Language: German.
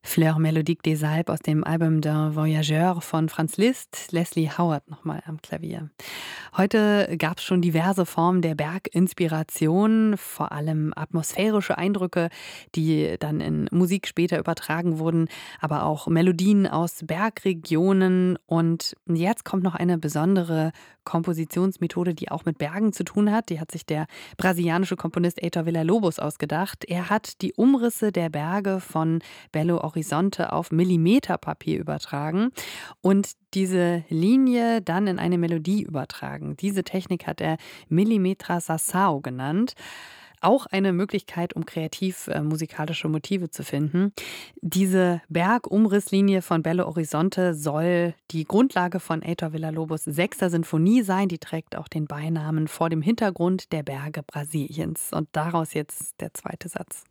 Fleur Mélodique des Alpes aus dem Album Der Voyageur von Franz Liszt, Leslie Howard nochmal am Klavier. Heute gab es schon diverse Formen der Berginspiration, vor allem atmosphärische Eindrücke, die dann in Musik später übertragen wurden, aber auch Melodien aus Bergregionen. Und jetzt kommt noch eine besondere Kompositionsmethode, die auch mit Bergen zu tun hat. Die hat sich der brasilianische Komponist Heitor Villa-Lobos ausgedacht. Er hat die Umrisse der Berge von Belo Horizonte auf Millimeterpapier übertragen und diese Linie dann in eine Melodie übertragen. Diese Technik hat er Millimetraçação genannt. Auch eine Möglichkeit, um kreativ musikalische Motive zu finden. Diese Bergumrisslinie von Belo Horizonte soll die Grundlage von Heitor Villa-Lobos 6. Sinfonie sein. Die trägt auch den Beinamen Vor dem Hintergrund der Berge Brasiliens. Und daraus jetzt der zweite Satz.